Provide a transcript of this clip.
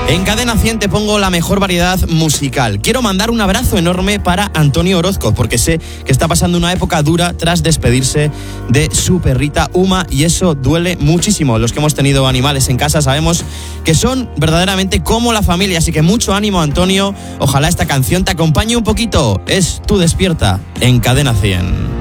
En Cadena 100 te pongo la mejor variedad musical. Quiero mandar un abrazo enorme para Antonio Orozco, porque sé que está pasando una época dura tras despedirse de su perrita Uma, y eso duele muchísimo. Los que hemos tenido animales en casa sabemos que son verdaderamente como la familia, así que mucho ánimo, Antonio. Ojalá esta canción te acompañe un poquito. Es Tu Despierta en Cadena 100.